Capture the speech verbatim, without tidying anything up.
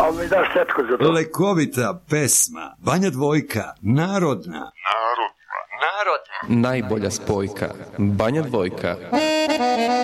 A mi daš setku za to. Lekovita pesma, Banja Dvojka, narodna. Narodna. Narodna. Najbolja spojka, Banja Dvojka.